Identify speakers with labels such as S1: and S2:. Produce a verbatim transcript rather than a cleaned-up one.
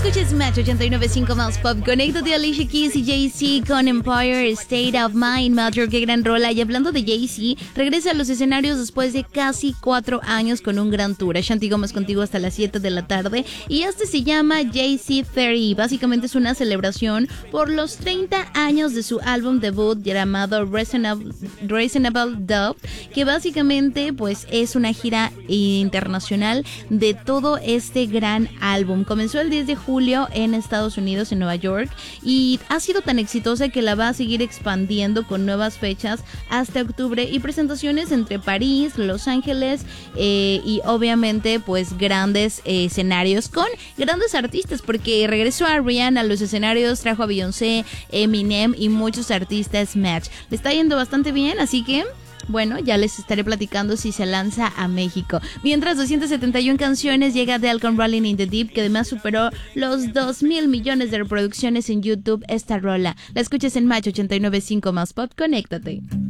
S1: Escuches Match ochenta y nueve punto cinco más Pop. Conéctate a Alicia Keys y Jay-Z con Empire State of Mind. Matthew, qué gran rola. Y hablando de Jay-Z, regresa a los escenarios después de casi cuatro años con un gran tour. Ashanti Gómez contigo hasta las siete de la tarde. Y este se llama Jay-Z treinta. Básicamente es una celebración por los treinta años de su álbum debut llamado Reasonable, Reasonable Doubt, que básicamente pues es una gira internacional de todo este gran álbum. Comenzó el diez de julio en Estados Unidos, en Nueva York, y ha sido tan exitosa que la va a seguir expandiendo con nuevas fechas hasta octubre y presentaciones entre París, Los Ángeles eh, y obviamente pues grandes eh, escenarios con grandes artistas, porque regresó a Rihanna a los escenarios, trajo a Beyoncé, Eminem y muchos artistas Match. Le está yendo bastante bien, así que bueno, ya les estaré platicando si se lanza a México. Mientras, doscientas setenta y una canciones llega de Alcon Rolling in the Deep, que además superó los dos mil millones de reproducciones en YouTube esta rola. La escuchas en Match ochenta y nueve punto cinco más Pop. Conéctate.